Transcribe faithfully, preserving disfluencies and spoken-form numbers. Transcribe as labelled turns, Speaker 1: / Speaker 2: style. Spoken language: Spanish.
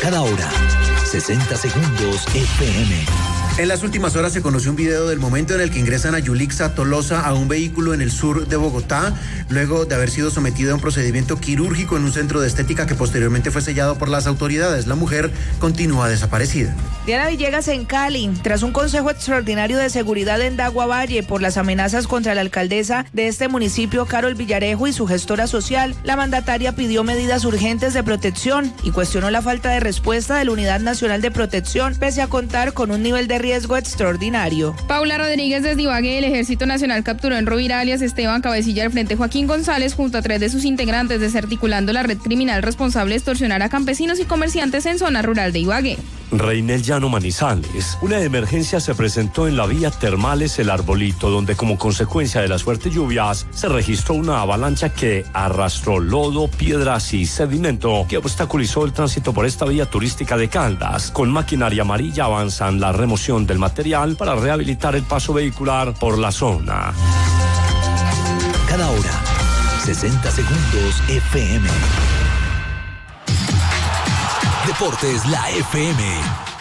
Speaker 1: Cada hora, sesenta segundos F M.
Speaker 2: En las últimas horas se conoció un video del momento en el que ingresan a Yulixa Tolosa a un vehículo en el sur de Bogotá, luego de haber sido sometido a un procedimiento quirúrgico en un centro de estética que posteriormente fue sellado por las autoridades. La mujer continúa desaparecida.
Speaker 3: Diana Villegas en Cali, tras un consejo extraordinario de seguridad en Dagua Valle por las amenazas contra la alcaldesa de este municipio, Carol Villarejo, y su gestora social, la mandataria pidió medidas urgentes de protección y cuestionó la falta de respuesta de la Unidad Nacional de Protección, pese a contar con un nivel de riesgo extraordinario.
Speaker 4: Paula Rodríguez desde Ibagué, el Ejército Nacional capturó en Rovira alias Esteban, cabecilla del Frente Joaquín González, junto a tres de sus integrantes, desarticulando la red criminal responsable de extorsionar a campesinos y comerciantes en zona rural de Ibagué.
Speaker 5: Reinel Llano Manizales. Una emergencia se presentó en la vía Termales El Arbolito, donde como consecuencia de las fuertes lluvias se registró una avalancha que arrastró lodo, piedras y sedimento que obstaculizó el tránsito por esta vía turística de Caldas. Con maquinaria amarilla avanzan la remoción del material para rehabilitar el paso vehicular por la zona.
Speaker 1: Cada hora, sesenta segundos F M. Deportes La F M.